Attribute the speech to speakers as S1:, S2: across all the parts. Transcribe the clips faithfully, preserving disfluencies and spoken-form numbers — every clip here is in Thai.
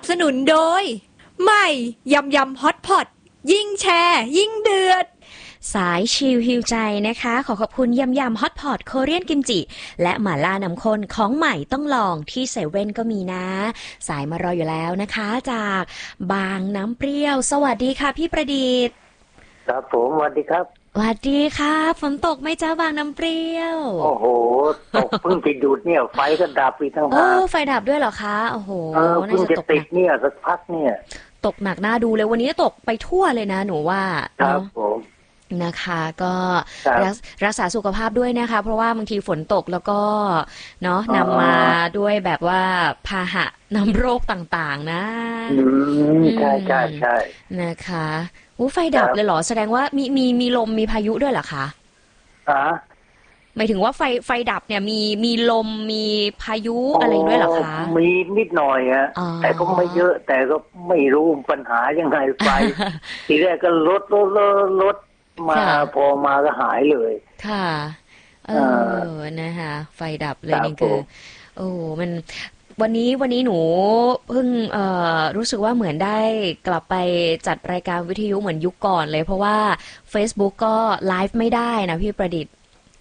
S1: บสนุนโดยใหม่ยำยำฮอตพอตยิ่งแชร์ยิ่งเดือด
S2: สายชิลฮิวใจนะคะขอขอบคุณยำยำฮอตพอตโคเรียนกิมจิและหม่าล่าน้ำข้นของใหม่ต้องลองที่เซเว่นก็มีนะสายมารออยู่แล้วนะคะจากบางน้ำเปรี้ยวสวัสดีค่ะพี่ประดิษฐ์
S3: ครับผมสวัสดีครับ
S2: สวัสดีค่ะฝนตกไหมจ้าบางน้ำเปรี้ยว
S3: โอ้โหตกเพิ่งไปดูดเนี่ยไฟก็ดับไปทั้ง
S2: ทางโอ้ไฟดับด้วยเหรอคะโอ้โห
S3: เออเพิ่งจะติดเนี่ยสักพักเนี่ย
S2: ตกหนักน่าดูเลยวันนี้ตกไปทั่วเลยนะหนูว่า
S3: ครับผม
S2: นะคะก็รักษาสุขภาพด้วยนะคะเพราะว่าบางทีฝนตกแล้วก็เนาะนำมาด้วยแบบว่าพาหะนำโรคต่างๆนะ
S3: อืมใช่ใช่ใช่
S2: นะคะอู้ไฟดับเลยเหรอแสดงว่ามีมีมีลมมีพายุด้วยเหรอคะ
S3: อ๋อ
S2: หมายถึงว่าไฟไฟดับเนี่ยมีมีลมมีพายุอะไรด้วยเหรอคะ
S3: มีนิดหน่อยฮะแต่ก็ไม่เยอะแต่ก็ไม่รู้ปัญหายังไงไฟ ทีแรกก็ลดลดลดมาพอมาก็หายเลย
S2: ค่ะเออนะคะไฟดับเลยนี่คือโอ้มันวันนี้วันนี้หนูเพิ่งเอ่อรู้สึกว่าเหมือนได้กลับไปจัดรายการวิทยุเหมือนยุคก่อนเลยเพราะว่า Facebook ก็ไลฟ์ไม่ได้นะพี่ประดิษฐ์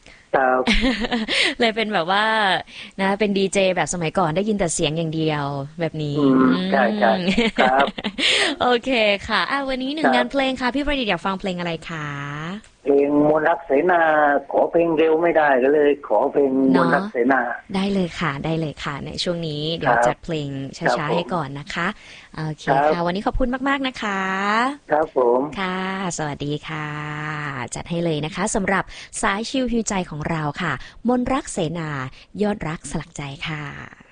S2: เลยเป็นแบบว่านะเป็นดีเจแบบสมัยก่อนได้ยินแต่เสียงอย่างเดียวแบบนี้
S3: ใช่ใช่ครับ
S2: โอเคค่ะอ่ะวันนี้หนึ่งงานเพลงค่ะพี่ประดิษฐ์อยากฟังเพลงอะไรคะ
S3: เพลงมนต์รักเสนาขอเพลงเร็วไม่ได้ก็เลยขอเพลงมนต์รักเสนาได้
S2: เลยค่ะได้เลยค่ะในช่วงนี้เดี๋ยวจัดเพลงช้าๆให้ก่อนนะคะโอเคค่ะวันนี้ขอบคุณมากๆนะคะ
S3: ครับผม
S2: ค่ะสวัสดีค่ะจัดให้เลยนะคะสำหรับสายชิลฮิวใจของเราค่ะมนต์รักเสนายอดรักสลักใจค่ะ